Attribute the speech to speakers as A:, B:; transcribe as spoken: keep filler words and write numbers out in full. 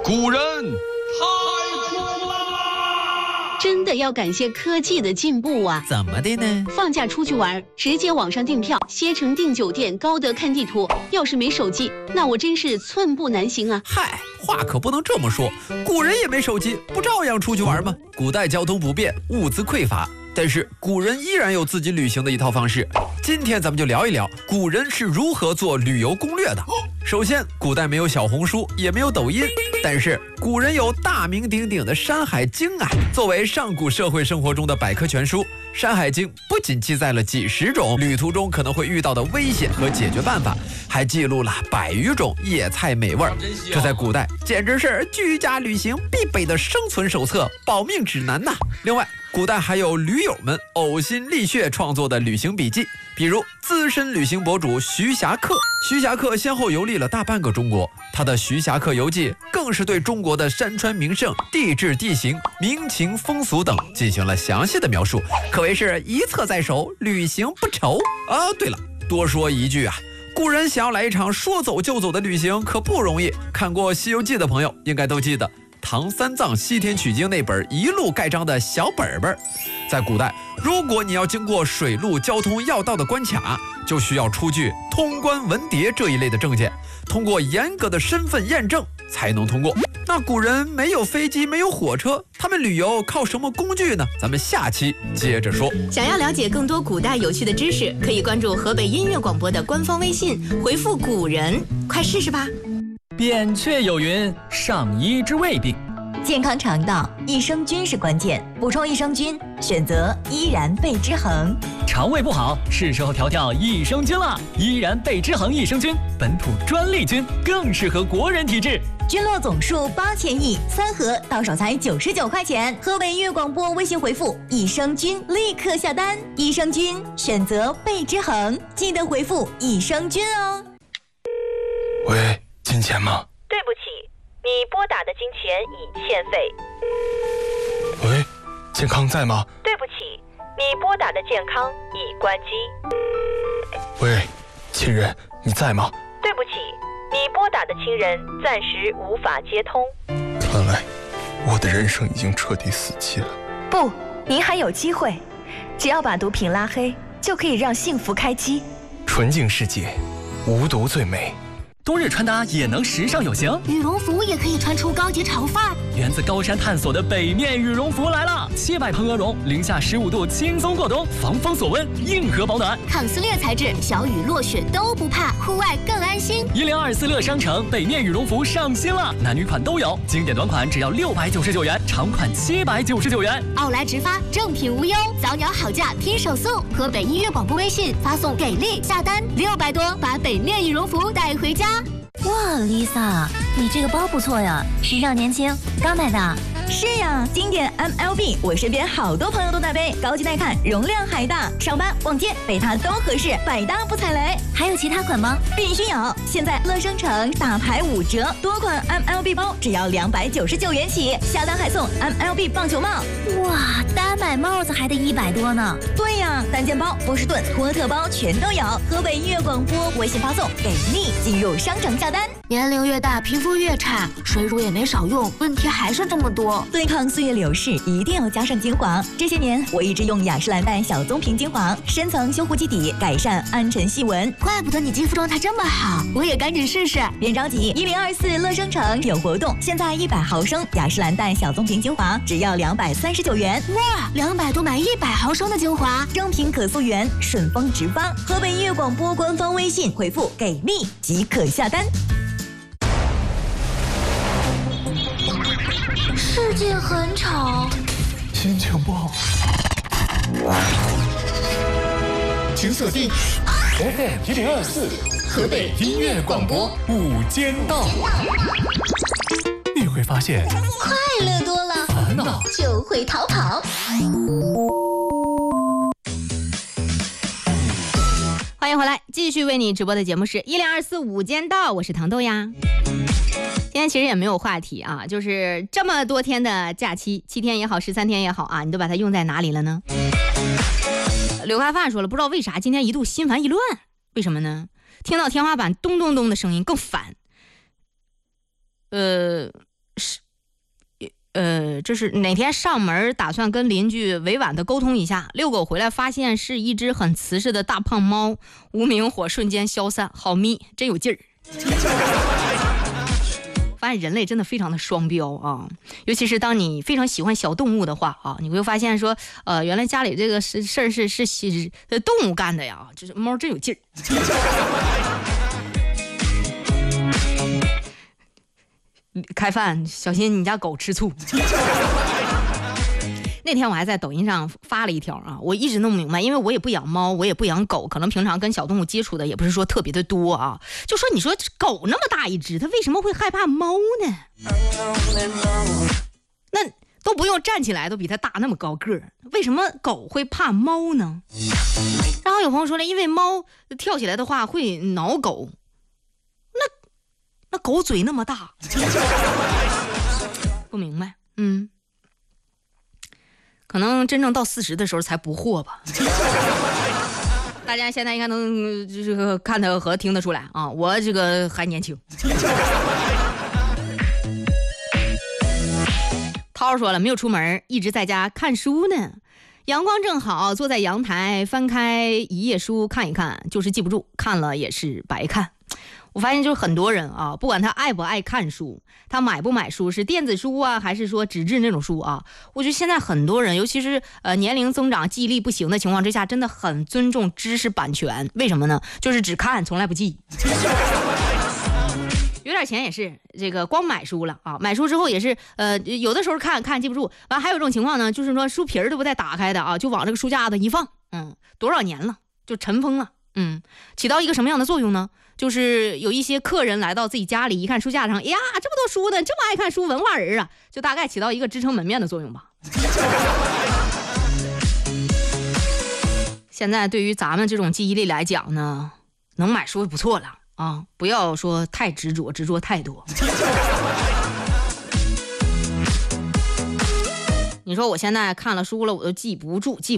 A: 古人太酷了！
B: 真的要感谢科技的进步啊！
C: 怎么的呢？
B: 放假出去玩，直接网上订票，携程订酒店，高德看地图。要是没手机，那我真是寸步难行啊！
C: 嗨，话可不能这么说，古人也没手机，不照样出去玩吗？古代交通不便，物资匮乏，但是古人依然有自己旅行的一套方式。今天咱们就聊一聊古人是如何做旅游攻略的。首先，古代没有小红书，也没有抖音，但是古人有大名鼎鼎的《山海经》啊。作为上古社会生活中的百科全书，《山海经》不仅记载了几十种旅途中可能会遇到的危险和解决办法，还记录了百余种野菜美味。这在古代简直是居家旅行必备的生存手册、保命指南呐。另外，古代还有驴友们呕心沥血创作的旅行笔记，比如资深旅行博主徐霞客。徐霞客先后游历了大半个中国，他的《徐霞客游记》更是对中国的山川名胜、地质地形、民情风俗等进行了详细的描述，可谓是一册在手，旅行不愁啊。对了，多说一句啊，古人想要来一场说走就走的旅行可不容易。看过《西游记》的朋友应该都记得唐三藏西天取经那本一路盖章的小本本。在古代，如果你要经过水陆交通要道的关卡，就需要出具通关文牒这一类的证件，通过严格的身份验证才能通过。那古人没有飞机，没有火车，他们旅游靠什么工具呢？咱们下期接着说。
D: 想要了解更多古代有趣的知识，可以关注河北音乐广播的官方微信，回复古人，快试试吧。
E: 扁鹊有云：上医之未病。
F: 健康肠道，益生菌是关键，补充益生菌，选择依然贝之恒。
E: 肠胃不好，是时候调调益生菌了。依然贝之恒益生菌，本土专利菌，更适合国人体质。
F: 菌落总数八千亿，三盒到手才九十九块钱。河北音乐广播微信回复益生菌，立刻下单。益生菌选择贝之恒，记得回复益生菌哦。
G: 喂，金钱吗？
H: 对不起，你拨打的金钱已欠费。
G: 喂，健康在吗？
H: 对不起，你拨打的健康已关机。
G: 喂，亲人，你在吗？
H: 对不起，你拨打的亲人暂时无法接通。
G: 看来我的人生已经彻底死机了。
I: 不，您还有机会，只要把毒品拉黑，就可以让幸福开机。
G: 纯净世界，无毒最美。
E: 冬日穿搭也能时尚有型，
J: 羽绒服也可以穿出高级潮范儿。
E: 源自高山探索的北面羽绒服来了，七百蓬鹅绒，零下十五度轻松过冬，防风锁温，硬核保暖，
J: 抗撕裂材质，小雨落雪都不怕，户外更安心。
E: 一零二四乐商城北面羽绒服上新了，男女款都有，经典短款只要六百九十九元，长款七百九十九元。
J: 奥莱直发，正品无忧，早鸟好价拼手速。河北音乐广播微信发送给力下单六百多，把北面羽绒服带回家。
K: 哇 ，Lisa， 你这个包不错呀，时尚年轻，刚买的。
F: 是呀，经典 M L B， 我身边好多朋友都在背，高级耐看，容量还大，上班逛街背它都合适，百搭不踩雷。
K: 还有其他款吗？
F: 必须有！现在乐商城大牌五折，多款 M L B 包只要两百九十九元起，下单还送 M L B 棒球帽。
K: 哇，单买帽子还得一百多呢。
F: 对呀，单肩包、波士顿、托特包全都有。河北音乐广播微信发送给力，进入商城下单。
J: 年龄越大，皮肤越差，水乳也没少用，问题还是这么多。
F: 对抗岁月流逝，一定要加上精华。这些年，我一直用雅诗兰黛小棕瓶精华，深层修护基底，改善暗沉细纹。
J: 怪不得你肌肤状态这么好，我也赶紧试试。
F: 别着急，一零二四乐商城有活动，现在一百毫升雅诗兰黛小棕瓶精华只要两百三十九元。
J: 哇，两百多买一百毫升的精华，
F: 正品可溯源，顺丰直发。河北音乐广播官方微信回复给力即可下单。
J: 世界很吵，
G: 心情不好，
L: 请锁定 F M 一零二四河北音乐广播午间道，你会发现
J: 快乐多了，
L: 烦恼
J: 就会逃跑。
D: 欢迎回来，继续为你直播的节目是一零二四午间道，我是糖豆呀。今天其实也没有话题啊，就是这么多天的假期，七天也好，十三天也好啊，你都把它用在哪里了呢？刘开范说了，不知道为啥今天一度心烦意乱，为什么呢？听到天花板咚咚咚的声音更烦。呃， 呃，这是哪天上门打算跟邻居委婉的沟通一下，遛狗回来发现是一只很瓷实的大胖猫，无名火瞬间消散，好咪，真有劲儿。发现人类真的非常的双标啊，尤其是当你非常喜欢小动物的话啊，你会发现说，呃，原来家里这个事事儿是是是动物干的呀，就是猫真有劲儿。开饭小心你家狗吃醋。那天我还在抖音上发了一条啊，我一直弄不明白，因为我也不养猫，我也不养狗，可能平常跟小动物接触的也不是说特别的多啊。就说你说狗那么大一只，它为什么会害怕猫呢？那都不用站起来，都比它大那么高个儿，为什么狗会怕猫呢？然后有朋友说了，因为猫跳起来的话会挠狗。那那狗嘴那么大，不明白，嗯。可能真正到四十的时候才不惑吧。大家现在应该能这个看得和听得出来啊，我这个还年轻。涛说了，没有出门，一直在家看书呢。阳光正好，坐在阳台翻开一页书看一看，就是记不住，看了也是白看。我发现就是很多人啊，不管他爱不爱看书，他买不买书，是电子书啊，还是说纸质那种书啊，我觉得现在很多人，尤其是呃年龄增长、记忆力不行的情况之下，真的很尊重知识版权。为什么呢？就是只看，从来不记。有点钱也是这个光买书了啊，买书之后也是呃有的时候看看记不住，完还有一种情况呢，就是说书皮儿都不带打开的啊，就往这个书架子一放，嗯，多少年了就尘封了，嗯，起到一个什么样的作用呢？就是有一些客人来到自己家里，一看书架上，哎呀，这么多书呢，这么爱看书，文化人啊，就大概起到一个支撑门面的作用吧。现在对于咱们这种记忆力来讲呢，能买书不错了啊，不要说太执着，执着太多。你说我现在看了书了，我都记不住，记